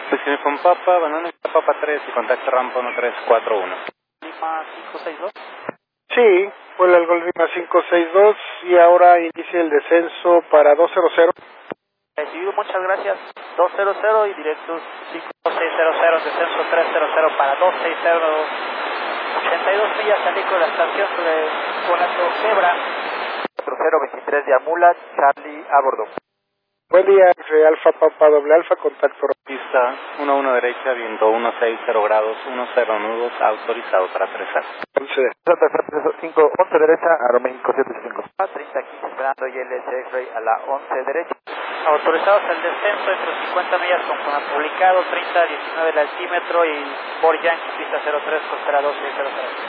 Describe con Papa, Banana Papa 3 y contacto rampa 1341. Lima 562. Sí, vuela el Gol Lima 562 y ahora inicia el descenso para 200. Recibido, muchas gracias. 200 y directos 5600, descenso 300 para 260. 82 millas al de la estación sobre Conato Zebra. 4023 de Amula, Charlie a bordo. Buen día, Alfa Papa doble Alfa, contacto Pista 11 derecha, viento 160 grados, 10 nudos, autorizado para aterrizar. 11 derecha, Aeroméxico 75. 30 15 esperando ILS X-Ray a la 11 derecha. Autorizados el descenso entre 50 millas con publicado, 30 19 el altímetro y por Yankee pista 03 costera 2600.